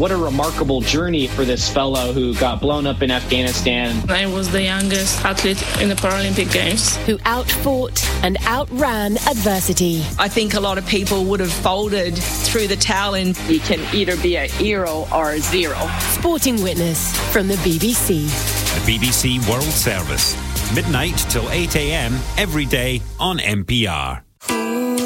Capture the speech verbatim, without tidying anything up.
What a remarkable journey for this fellow who got blown up in Afghanistan. I was the youngest athlete in the Paralympic Games. Who outfought and outran adversity. I think a lot of people would have folded through the towel, and you can either be a hero or a zero. Sporting Witness from the B B C. The B B C World Service. Midnight till eight a.m. every day on N P R.